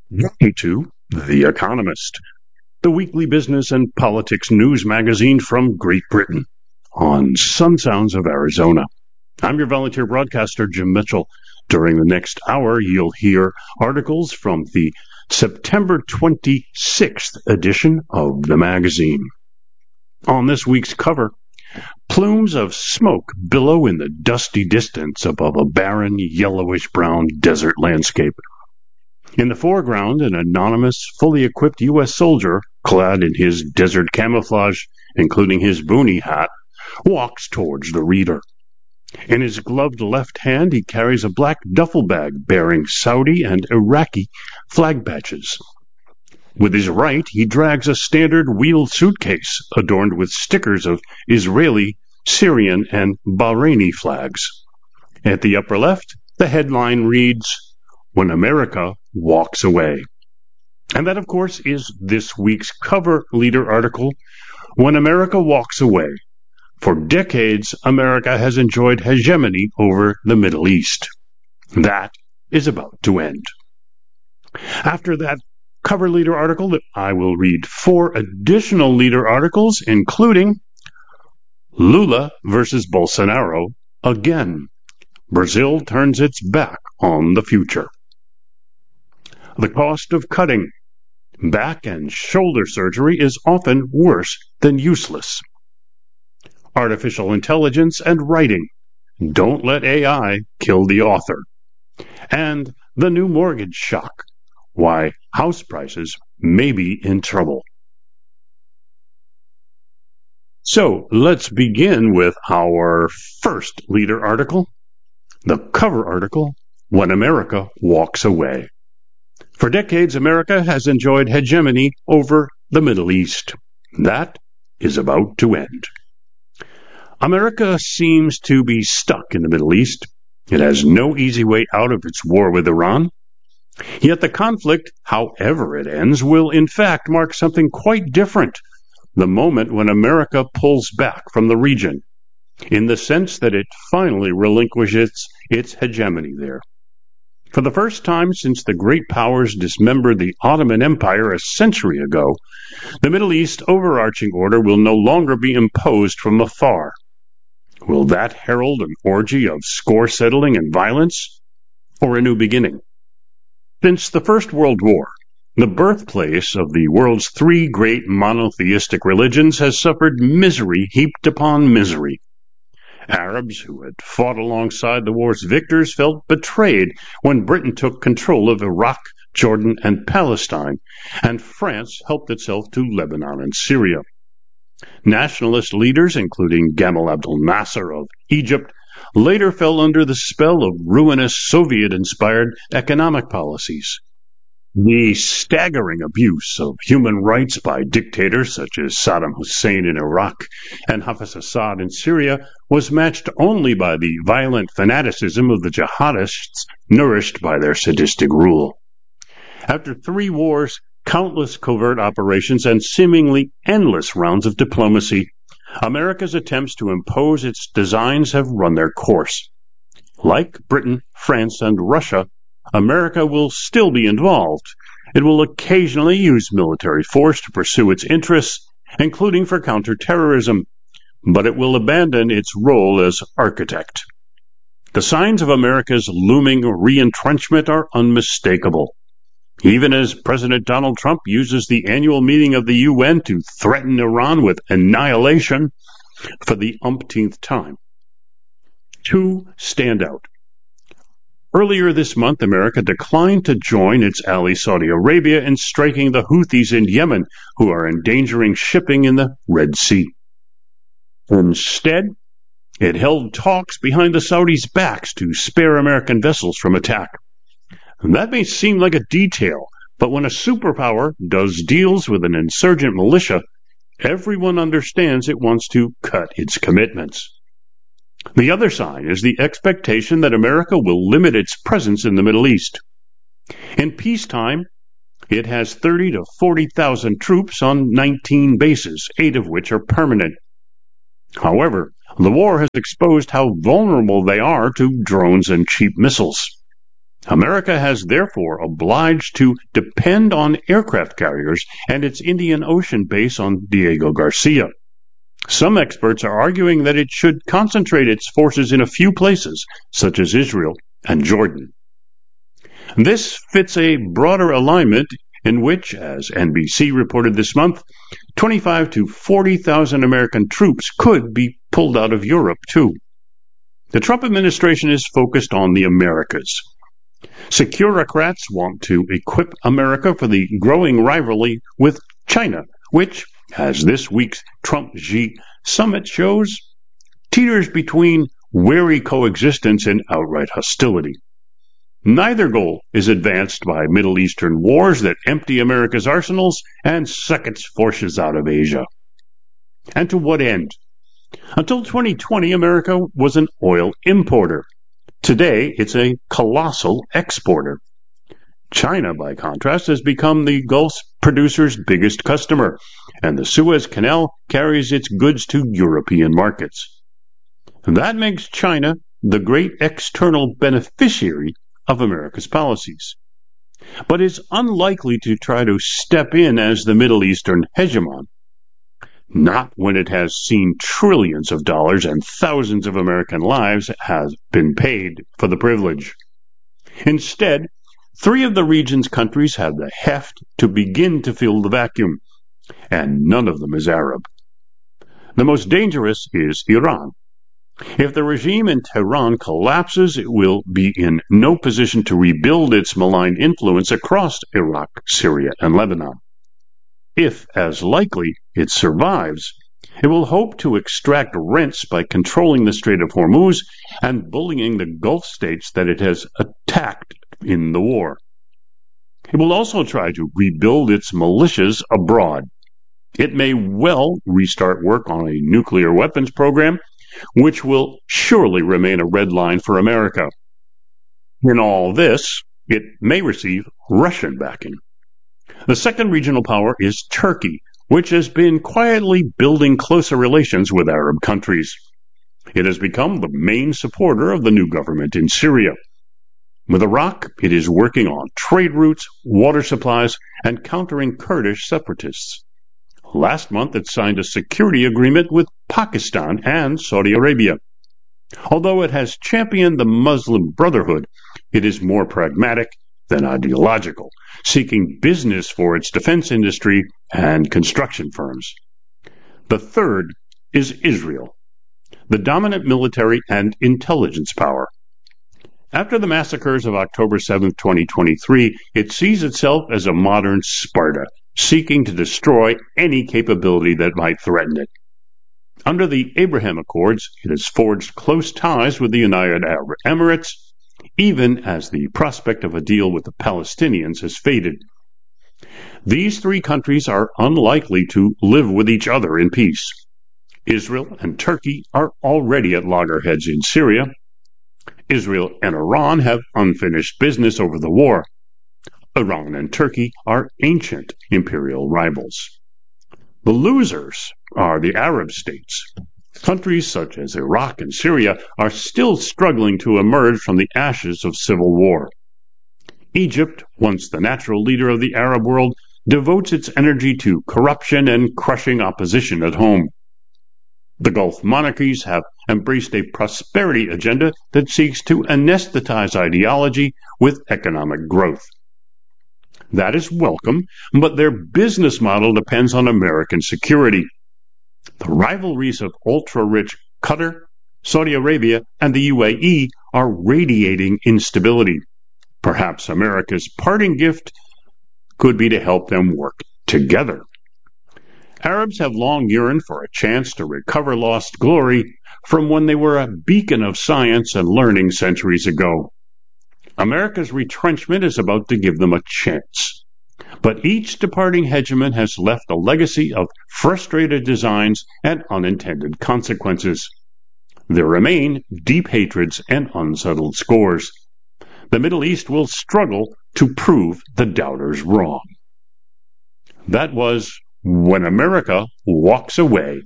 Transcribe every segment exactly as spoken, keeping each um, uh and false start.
Welcome to The Economist, the weekly business and politics news magazine from Great Britain on Sun Sounds of Arizona. I'm your volunteer broadcaster, Jim Mitchell. During the next hour, you'll hear articles from the September twenty-sixth edition of the magazine. On this week's cover, plumes of smoke billow in the dusty distance above a barren, yellowish-brown desert landscape. In the foreground, an anonymous, fully equipped U S soldier, clad in his desert camouflage, including his boonie hat, walks towards the reader. In his gloved left hand, he carries a black duffel bag bearing Saudi and Iraqi flag badges. With his right, he drags a standard wheeled suitcase adorned with stickers of Israeli, Syrian, and Bahraini flags. At the upper left, the headline reads, "When America Walks Away." And that, of course, is this week's cover leader article, When America Walks Away. For decades, America has enjoyed hegemony over the Middle East. That is about to end. After that cover leader article, I will read four additional leader articles, including Lula versus Bolsonaro again. Brazil turns its back on the future. The cost of cutting back and shoulder surgery is often worse than useless. Artificial intelligence and writing. Don't let A I kill the author. And the new mortgage shock. Why house prices may be in trouble. So let's begin with our first leader article, the cover article, When America Walks Away. For decades, America has enjoyed hegemony over the Middle East. That is about to end. America seems to be stuck in the Middle East. It has no easy way out of its war with Iran. Yet the conflict, however it ends, will in fact mark something quite different, the moment when America pulls back from the region, in the sense that it finally relinquishes its hegemony there. For the first time since the great powers dismembered the Ottoman Empire a century ago, the Middle East overarching order will no longer be imposed from afar. Will that herald an orgy of score settling and violence, or a new beginning? Since the First World War, the birthplace of the world's three great monotheistic religions has suffered misery heaped upon misery. Arabs who had fought alongside the war's victors felt betrayed when Britain took control of Iraq, Jordan, and Palestine, and France helped itself to Lebanon and Syria. Nationalist leaders, including Gamal Abdel Nasser of Egypt, later fell under the spell of ruinous Soviet-inspired economic policies. The staggering abuse of human rights by dictators such as Saddam Hussein in Iraq and Hafez Assad in Syria was matched only by the violent fanaticism of the jihadists nourished by their sadistic rule. After three wars, countless covert operations, and seemingly endless rounds of diplomacy, America's attempts to impose its designs have run their course. Like Britain, France, and Russia, America will still be involved. It will occasionally use military force to pursue its interests, including for counterterrorism, but it will abandon its role as architect. The signs of America's looming re-entrenchment are unmistakable. Even as President Donald Trump uses the annual meeting of the U N to threaten Iran with annihilation for the umpteenth time. Two stand out. Earlier this month, America declined to join its ally Saudi Arabia in striking the Houthis in Yemen, who are endangering shipping in the Red Sea. Instead, it held talks behind the Saudis' backs to spare American vessels from attack. And that may seem like a detail, but when a superpower does deals with an insurgent militia, everyone understands it wants to cut its commitments. The other sign is the expectation that America will limit its presence in the Middle East. In peacetime, it has thirty to forty thousand troops on nineteen bases, eight of which are permanent. However, the war has exposed how vulnerable they are to drones and cheap missiles. America has therefore obliged to depend on aircraft carriers and its Indian Ocean base on Diego Garcia. Some experts are arguing that it should concentrate its forces in a few places, such as Israel and Jordan. This fits a broader alignment in which, as N B C reported this month, twenty-five to forty thousand American troops could be pulled out of Europe, too. The Trump administration is focused on the Americas. Securocrats want to equip America for the growing rivalry with China, which, as this week's Trump-Xi summit shows, teeters between wary coexistence and outright hostility. Neither goal is advanced by Middle Eastern wars that empty America's arsenals and suck its forces out of Asia. And to what end? Until twenty twenty, America was an oil importer. Today, it's a colossal exporter. China, by contrast, has become the Gulf producer's biggest customer, and the Suez Canal carries its goods to European markets. That makes China the great external beneficiary of America's policies, but is unlikely to try to step in as the Middle Eastern hegemon. Not when it has seen trillions of dollars and thousands of American lives have been paid for the privilege. Instead, three of the region's countries have the heft to begin to fill the vacuum, and none of them is Arab. The most dangerous is Iran. If the regime in Tehran collapses, it will be in no position to rebuild its malign influence across Iraq, Syria, and Lebanon. If, as likely, it survives, it will hope to extract rents by controlling the Strait of Hormuz and bullying the Gulf states that it has attacked in the war. It will also try to rebuild its militias abroad. It may well restart work on a nuclear weapons program, which will surely remain a red line for America. In all this, it may receive Russian backing. The second regional power is Turkey, which has been quietly building closer relations with Arab countries. It has become the main supporter of the new government in Syria. With Iraq, it is working on trade routes, water supplies, and countering Kurdish separatists. Last month, it signed a security agreement with Pakistan and Saudi Arabia. Although it has championed the Muslim Brotherhood, it is more pragmatic than ideological, seeking business for its defense industry and construction firms. The third is Israel, the dominant military and intelligence power. After the massacres of October seventh, twenty twenty-three, it sees itself as a modern Sparta, seeking to destroy any capability that might threaten it. Under the Abraham Accords, it has forged close ties with the United Arab Emirates, even as the prospect of a deal with the Palestinians has faded. These three countries are unlikely to live with each other in peace. Israel and Turkey are already at loggerheads in Syria. Israel and Iran have unfinished business over the war. Iran and Turkey are ancient imperial rivals. The losers are the Arab states. Countries such as Iraq and Syria are still struggling to emerge from the ashes of civil war. Egypt, once the natural leader of the Arab world, devotes its energy to corruption and crushing opposition at home. The Gulf monarchies have embraced a prosperity agenda that seeks to anesthetize ideology with economic growth. That is welcome, but their business model depends on American security. The rivalries of ultra-rich Qatar, Saudi Arabia, and the U A E are radiating instability. Perhaps America's parting gift could be to help them work together. Arabs have long yearned for a chance to recover lost glory from when they were a beacon of science and learning centuries ago. America's retrenchment is about to give them a chance. But each departing hegemon has left a legacy of frustrated designs and unintended consequences. There remain deep hatreds and unsettled scores. The Middle East will struggle to prove the doubters wrong. That was When America Walks Away.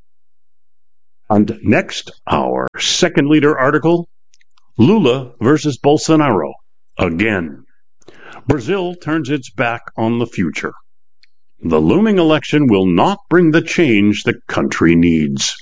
And next, our second leader article, Lula versus Bolsonaro, again. Brazil turns its back on the future. The looming election will not bring the change the country needs.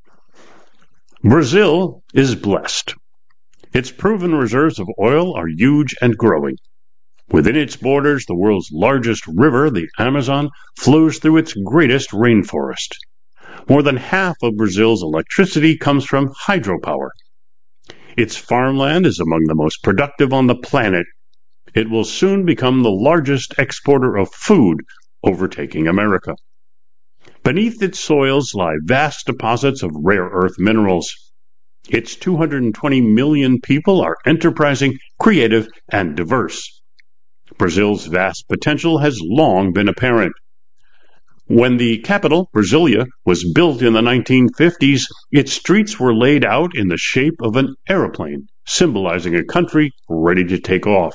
Brazil is blessed. Its proven reserves of oil are huge and growing. Within its borders, the world's largest river, the Amazon, flows through its greatest rainforest. More than half of Brazil's electricity comes from hydropower. Its farmland is among the most productive on the planet. It will soon become the largest exporter of food, overtaking America. Beneath its soils lie vast deposits of rare earth minerals. Its two hundred twenty million people are enterprising, creative, and diverse. Brazil's vast potential has long been apparent. When the capital, Brasilia, was built in the nineteen fifties, its streets were laid out in the shape of an aeroplane, symbolizing a country ready to take off.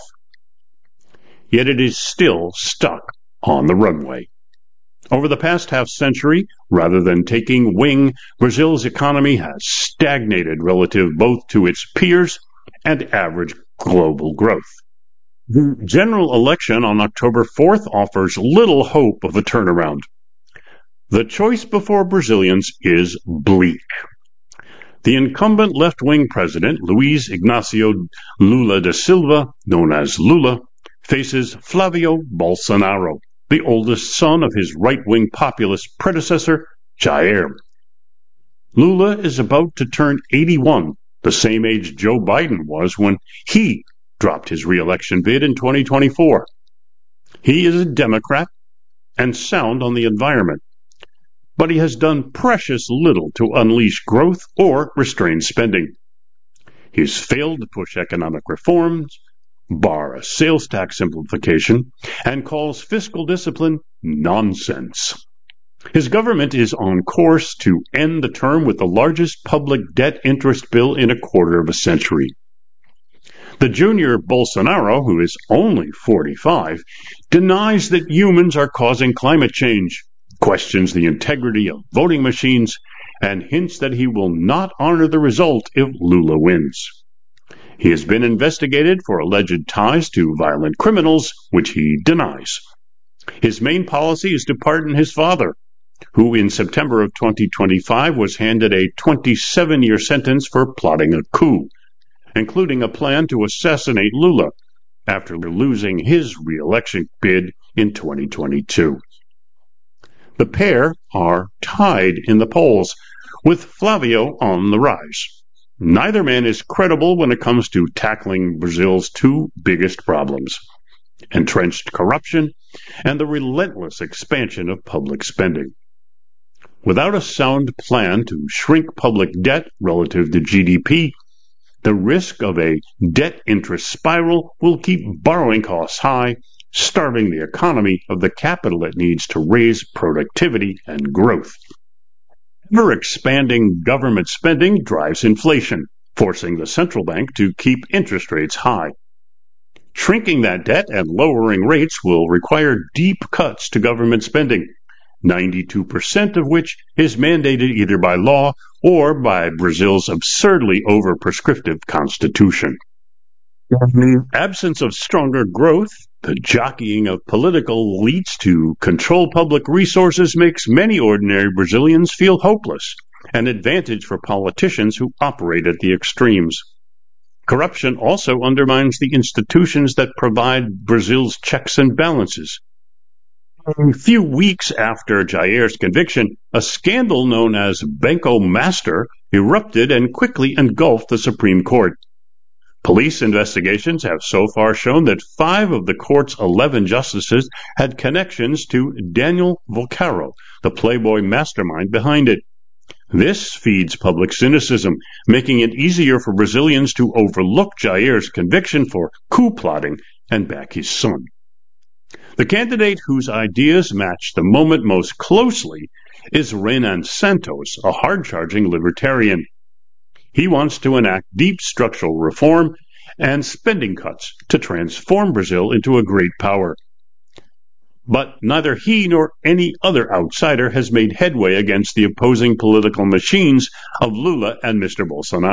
Yet it is still stuck on the runway. Over the past half-century, rather than taking wing, Brazil's economy has stagnated relative both to its peers and average global growth. The general election on October fourth offers little hope of a turnaround. The choice before Brazilians is bleak. The incumbent left-wing president, Luiz Inácio Lula da Silva, known as Lula, faces Flávio Bolsonaro, the oldest son of his right-wing populist predecessor, Jair. Lula is about to turn eighty-one, the same age Joe Biden was when he dropped his re-election bid in twenty twenty-four. He is a Democrat and sound on the environment, but he has done precious little to unleash growth or restrain spending. He's failed to push economic reforms, bar a sales tax simplification, and calls fiscal discipline nonsense. His government is on course to end the term with the largest public debt interest bill in a quarter of a century. The junior Bolsonaro, who is only forty-five, denies that humans are causing climate change, questions the integrity of voting machines, and hints that he will not honor the result if Lula wins. He has been investigated for alleged ties to violent criminals, which he denies. His main policy is to pardon his father, who in September of twenty twenty-five was handed a twenty-seven-year sentence for plotting a coup, including a plan to assassinate Lula after losing his re-election bid in twenty twenty-two. The pair are tied in the polls, with Flávio on the rise. Neither man is credible when it comes to tackling Brazil's two biggest problems: entrenched corruption and the relentless expansion of public spending. Without a sound plan to shrink public debt relative to G D P, the risk of a debt interest spiral will keep borrowing costs high, starving the economy of the capital it needs to raise productivity and growth. Ever-expanding government spending drives inflation, forcing the central bank to keep interest rates high. Shrinking that debt and lowering rates will require deep cuts to government spending, ninety-two percent of which is mandated either by law or by Brazil's absurdly over-prescriptive constitution. In the absence of stronger growth, the jockeying of political elites to control public resources makes many ordinary Brazilians feel hopeless, an advantage for politicians who operate at the extremes. Corruption also undermines the institutions that provide Brazil's checks and balances. A few weeks after Jair's conviction, a scandal known as Banco Master erupted and quickly engulfed the Supreme Court. Police investigations have so far shown that five of the court's eleven justices had connections to Daniel Volcaro, the Playboy mastermind behind it. This feeds public cynicism, making it easier for Brazilians to overlook Jair's conviction for coup plotting and back his son. The candidate whose ideas match the moment most closely is Renan Santos, a hard-charging libertarian. He wants to enact deep structural reform and spending cuts to transform Brazil into a great power. But neither he nor any other outsider has made headway against the opposing political machines of Lula and Mister Bolsonaro.